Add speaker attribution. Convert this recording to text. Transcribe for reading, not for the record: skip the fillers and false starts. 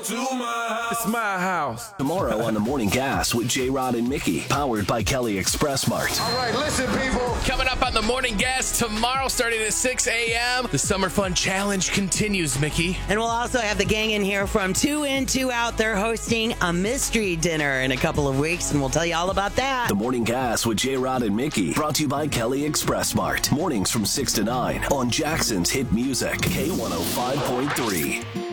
Speaker 1: to my house.
Speaker 2: It's my house.
Speaker 3: Tomorrow on The Morning Gas with J-Rod and Mickey, powered by Kelly Express Mart.
Speaker 4: All right, listen, people.
Speaker 5: Coming up on The Morning Gas tomorrow, starting at 6 a.m., the Summer Fun Challenge continues, Mickey.
Speaker 6: And we'll also have the gang in here from 2 In, 2 Out. They're hosting a mystery dinner in a couple of weeks, and we'll tell you all about that.
Speaker 3: The Morning Gas with J-Rod and Mickey, brought to you by Kelly Express Mart. Mornings from 6 to 9 on Jackson's Hit Music, K105.3.